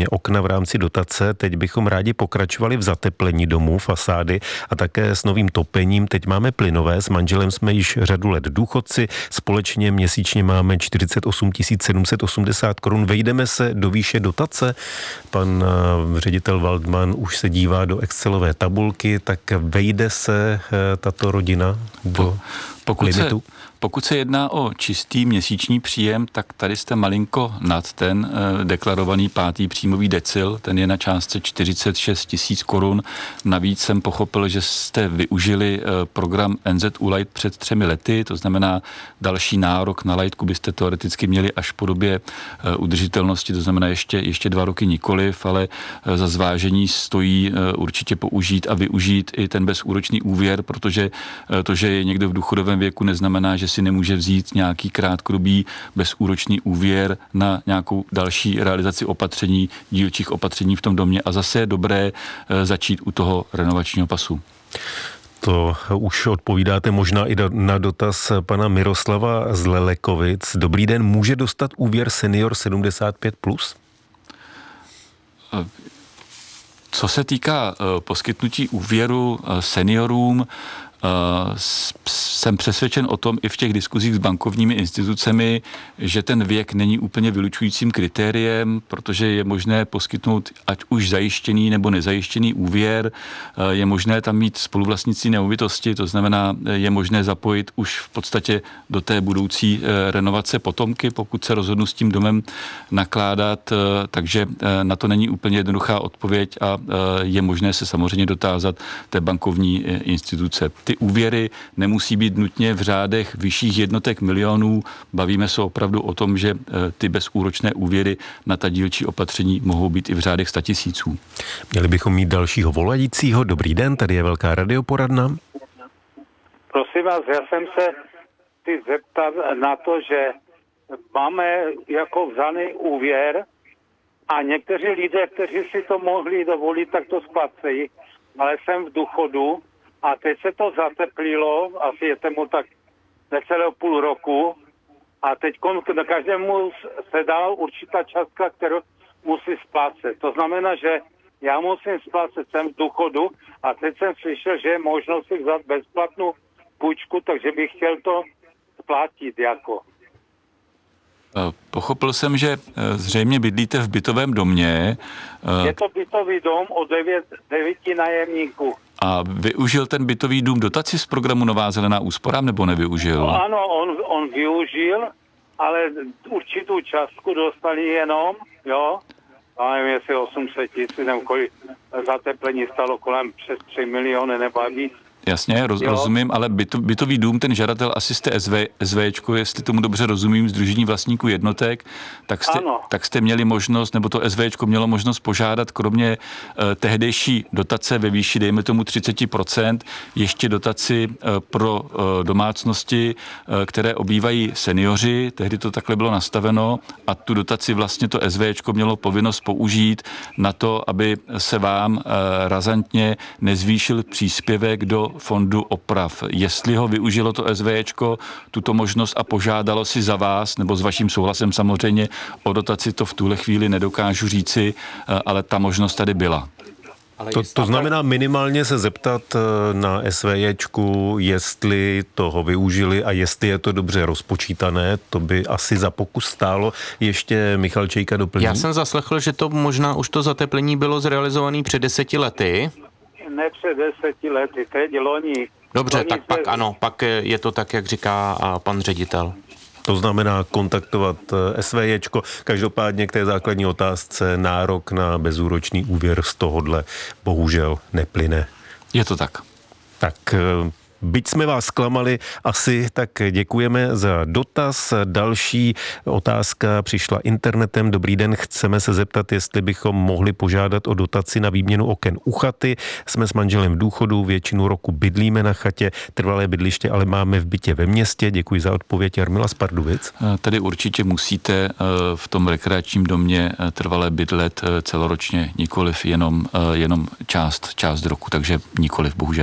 výměně okna v rámci dotace. Teď bychom rádi pokračovali v zateplení domů, fasády a také s novým topením. Teď máme plynové, s manželem jsme již řadu let důchodci, společně měsíčně máme 48 780 korun. Vejdeme se do výše dotace? Pan ředitel Waldman už se dívá do excelové tabulky, tak vejde se tato rodina do limitu? Pokud se jedná o čistý měsíční příjem, tak tady jste malinko nad ten deklarovaný 5. příjmový decil, ten je na částce 46 000 korun. Navíc jsem pochopil, že jste využili program NZÚ Light před 3 lety, to znamená další nárok na Lightku byste teoreticky měli až po době udržitelnosti, to znamená ještě 2 roky nikoliv, ale za zvážení stojí určitě použít a využít i ten bezúročný úvěr, protože to, že je někdo v důchodovém věku, neznamená, že si nemůže vzít nějaký krátkodobý bezúročný úvěr na nějakou další realizaci opatření, dílčích opatření v tom domě a zase je dobré začít u toho renovačního pasu. To už odpovídáte možná i na dotaz pana Miroslava z Lelekovic. Dobrý den, může dostat úvěr senior 75+? Co se týká poskytnutí úvěru seniorům, jsem přesvědčen o tom i v těch diskuzích s bankovními institucemi, že ten věk není úplně vylučujícím kritériem, protože je možné poskytnout ať už zajištěný nebo nezajištěný úvěr, je možné tam mít spoluvlastnictví nemovitosti, to znamená, je možné zapojit už v podstatě do té budoucí renovace potomky, pokud se rozhodnu s tím domem nakládat, takže na to není úplně jednoduchá odpověď a je možné se samozřejmě dotázat té bankovní instituce. Ty úvěry nemusí být nutně v řádech vyšších jednotek milionů. Bavíme se opravdu o tom, že ty bezúročné úvěry na ta dílčí opatření mohou být i v řádech 100 000. Měli bychom mít dalšího volajícího. Dobrý den, tady je velká radioporadna. Prosím vás, já jsem se chci zeptat na to, že máme jako vzaný úvěr a někteří lidé, kteří si to mohli dovolit, tak to splácejí, ale jsem v důchodu. A teď se to zateplilo, asi je tomu tak necelého půl roku a teď každému se dá určitá částka, kterou musí splácet. To znamená, že já musím splácet, jsem v důchodu a teď jsem slyšel, že je možnost si vzít bezplatnou půjčku, takže bych chtěl to splatit jako. Pochopil jsem, že zřejmě bydlíte v bytovém domě. Je to bytový dom o 9 nájemníků. A využil ten bytový dům dotaci z programu Nová zelená úsporám, nebo nevyužil? No, ano, on využil, ale určitou částku dostali jenom, jo. Já nevím, jestli 800 000, nebo kolik zateplení stalo kolem přes 3 miliony nebo víc. Jasně, rozumím, ale bytový dům, ten žadatel asi jste SVčko, jestli tomu dobře rozumím, Sdružení vlastníků jednotek, tak jste měli možnost, nebo to SVčko mělo možnost požádat kromě tehdejší dotace ve výši, dejme tomu 30%, ještě dotaci pro domácnosti, které obývají seniori, tehdy to takhle bylo nastaveno a tu dotaci vlastně to SVčko mělo povinnost použít na to, aby se vám razantně nezvýšil příspěvek do fondu oprav. Jestli ho využilo to SVčko, tuto možnost a požádalo si za vás, nebo s vaším souhlasem samozřejmě o dotaci, to v tuhle chvíli nedokážu říci, ale ta možnost tady byla. To znamená minimálně se zeptat na SVJčku, jestli toho využili a jestli je to dobře rozpočítané, to by asi za pokus stálo. Ještě Michal Čejka doplní. Já jsem zaslechl, že to možná už to zateplení bylo zrealizované před 10 lety. Ne před 10 lety, teď loni. Dobře, tak pak ano, pak je to tak, jak říká pan ředitel. To znamená kontaktovat SVJčko. Každopádně k té základní otázce nárok na bezúročný úvěr z tohohle bohužel neplyne. Je to tak. Tak byť jsme vás zklamali asi, tak děkujeme za dotaz. Další otázka přišla internetem. Dobrý den, chceme se zeptat, jestli bychom mohli požádat o dotaci na výměnu oken u chaty. Jsme s manželem v důchodu, většinu roku bydlíme na chatě, trvalé bydliště ale máme v bytě ve městě. Děkuji za odpověď, Jarmila z Pardubic. Tady určitě musíte v tom rekreačním domě trvalé bydlet celoročně, nikoliv jenom část roku, takže nikoliv, bohužel.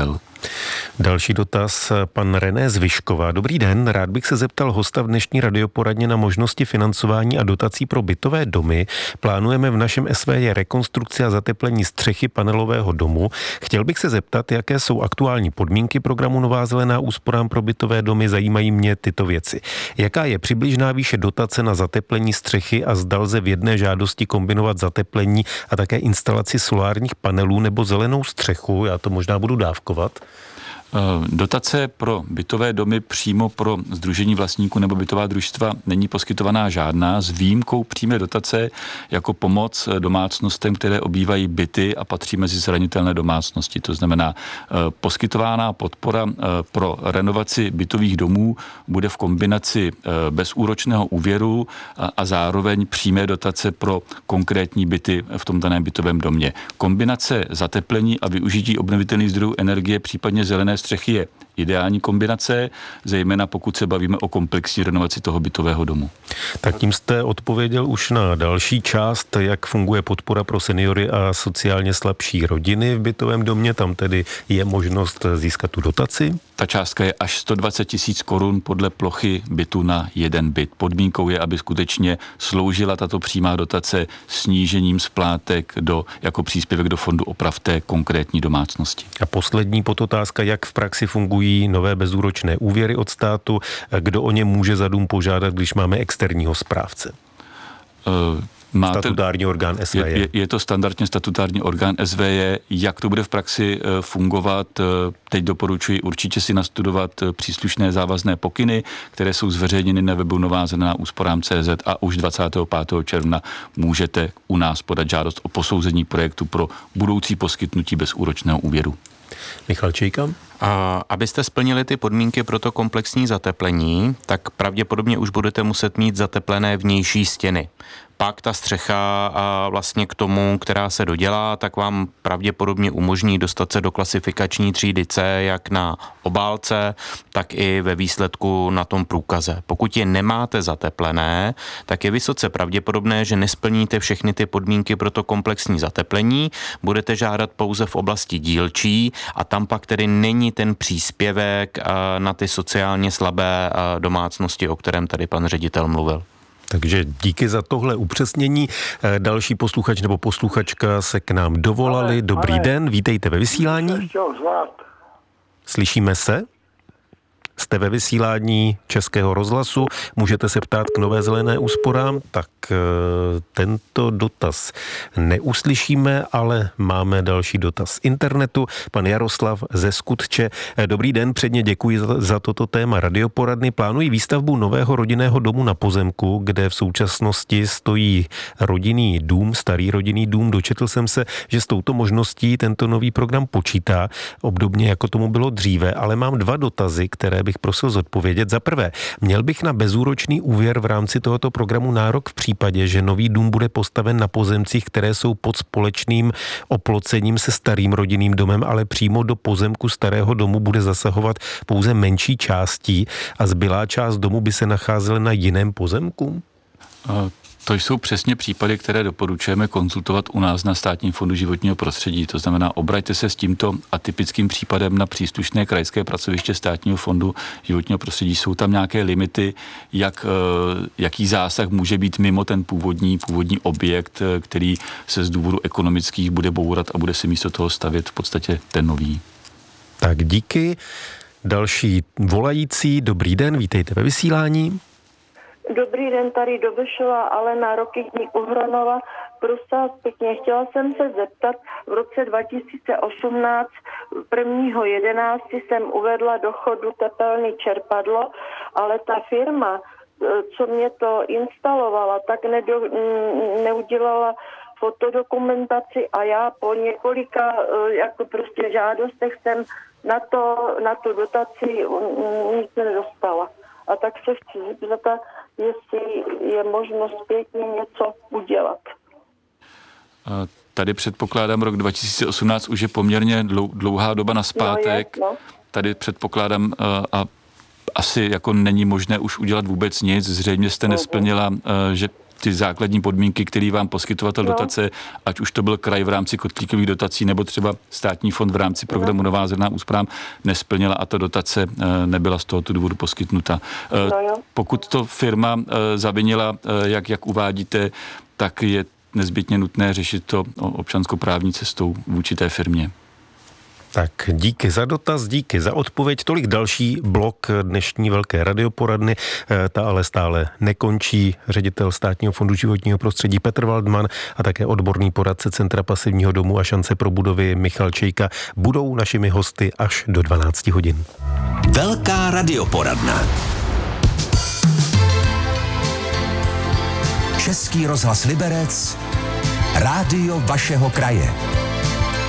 Další dotaz, pan René z Vyškova. Dobrý den, rád bych se zeptal hosta v dnešní radioporadně na možnosti financování a dotací pro bytové domy. Plánujeme v našem SVJ rekonstrukci a zateplení střechy panelového domu. Chtěl bych se zeptat, jaké jsou aktuální podmínky programu Nová zelená úsporám pro bytové domy. Zajímají mě tyto věci. Jaká je přibližná výše dotace na zateplení střechy a zda lze v jedné žádosti kombinovat zateplení a také instalaci solárních panelů nebo zelenou střechu? Já to možná budu dávkovat. Dotace pro bytové domy přímo pro sdružení vlastníků nebo bytová družstva není poskytovaná žádná, s výjimkou přímé dotace jako pomoc domácnostem, které obývají byty a patří mezi zranitelné domácnosti. To znamená, poskytovaná podpora pro renovaci bytových domů bude v kombinaci bezúročného úvěru a zároveň přímé dotace pro konkrétní byty v tom daném bytovém domě. Kombinace zateplení a využití obnovitelných zdrojů energie, případně zelené střechy je ideální kombinace, zejména pokud se bavíme o komplexní renovaci toho bytového domu. Tak tím jste odpověděl už na další část, jak funguje podpora pro seniory a sociálně slabší rodiny v bytovém domě. Tam tedy je možnost získat tu dotaci? Ta částka je až 120 000 korun podle plochy bytu na jeden byt. Podmínkou je, aby skutečně sloužila tato přímá dotace snížením splátek jako příspěvek do fondu oprav té konkrétní domácnosti. A poslední podotázka, jak v praxi fungují nové bezúročné úvěry od státu, kdo o ně může za dům požádat, když máme externího správce? Statutární orgán SVJ. Je to standardně statutární orgán SVJ. Jak to bude v praxi fungovat, teď doporučuji určitě si nastudovat příslušné závazné pokyny, které jsou zveřejněny na webu Nová zelená úsporám.cz a už 25. června můžete u nás podat žádost o posouzení projektu pro budoucí poskytnutí bezúročného úvěru. Michal Čejka. Abyste splnili ty podmínky pro to komplexní zateplení, tak pravděpodobně už budete muset mít zateplené vnější stěny. Pak ta střecha vlastně k tomu, která se dodělá, tak vám pravděpodobně umožní dostat se do klasifikační třídy C, jak na obálce, tak i ve výsledku na tom průkaze. Pokud je nemáte zateplené, tak je vysoce pravděpodobné, že nesplníte všechny ty podmínky pro to komplexní zateplení, budete žádat pouze v oblasti dílčí a tam pak tedy není ten příspěvek na ty sociálně slabé domácnosti, o kterém tady pan ředitel mluvil. Takže díky za tohle upřesnění. Další posluchač nebo posluchačka se k nám dovolali. Dobrý den, vítejte ve vysílání. Slyšíme se? Jste ve vysílání Českého rozhlasu, můžete se ptát k Nové zelené úsporám, tak tento dotaz neuslyšíme, ale máme další dotaz z internetu. Pan Jaroslav ze Skutče. Dobrý den, předně děkuji za toto téma radioporadny. Plánují výstavbu nového rodinného domu na pozemku, kde v současnosti stojí rodinný dům, starý rodinný dům. Dočetl jsem se, že s touto možností tento nový program počítá, obdobně jako tomu bylo dříve, ale mám dva dotazy, které bych prosil zodpovědět. Za prvé, měl bych na bezúročný úvěr v rámci tohoto programu nárok v případě, že nový dům bude postaven na pozemcích, které jsou pod společným oplocením se starým rodinným domem, ale přímo do pozemku starého domu bude zasahovat pouze menší částí a zbylá část domu by se nacházela na jiném pozemku? To jsou přesně případy, které doporučujeme konzultovat u nás na Státním fondu životního prostředí. To znamená, obraťte se s tímto atypickým případem na příslušné krajské pracoviště Státního fondu životního prostředí. Jsou tam nějaké limity, jaký zásah může být mimo ten původní objekt, který se z důvodu ekonomických bude bourat a bude si místo toho stavět v podstatě ten nový. Tak díky. Další volající. Dobrý den, vítejte ve vysílání. Dobrý den, tady Dobešová Alena, Rokytník Uhronova. Prosím pěkně, chtěla jsem se zeptat, v roce 2018 1.11. jsem uvedla do chodu tepelný čerpadlo, ale ta firma, co mě to instalovala, tak neudělala fotodokumentaci a já po několika žádostech jsem na tu dotaci nic nedostala. A tak se chci zeptat, jestli je možnost zpětně něco udělat. Tady předpokládám rok 2018 už je poměrně dlouhá doba nazpátek. No. Tady předpokládám a asi jako není možné už udělat vůbec nic. Zřejmě jste nesplnila, že ty základní podmínky, které vám poskytovatel dotace, ať už to byl kraj v rámci kotlíkových dotací, nebo třeba státní fond v rámci programu Nová zelená úsporám, nesplnila a ta dotace nebyla z tohoto důvodu poskytnuta. Pokud to firma zavinila, jak uvádíte, tak je nezbytně nutné řešit to občanskoprávní cestou vůči té firmě. Tak díky za dotaz, díky za odpověď. Tolik další blok dnešní velké radioporadny. Ta ale stále nekončí. Ředitel Státního fondu životního prostředí Petr Waldman a také odborný poradce Centra pasivního domu a šance pro budovy Michal Čejka budou našimi hosty až do 12 hodin. Velká radioporadna. Český rozhlas Liberec, rádio vašeho kraje.